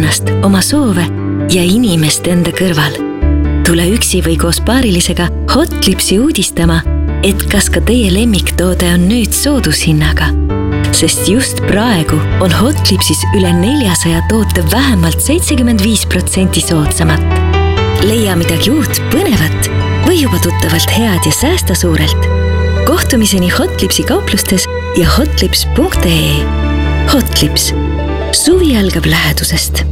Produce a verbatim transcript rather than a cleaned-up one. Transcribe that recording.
iseennast, oma soove ja inimest enda kõrval. Tule üksi või koos paarilisega Hotlipsi uudistama, et kas ka teie lemmiktoode on nüüd soodushinnaga. Sest just praegu on Hotlipsis üle neljasaja toote vähemalt seitsekümmend viis protsenti soodsamat. Leia midagi uut, põnevat või juba tuttavalt head ja säästa suurelt. Kohtumiseni Hotlipsi kauplustes ja hotlips punkt ee. Hotlips. Suvi algab lähedusest.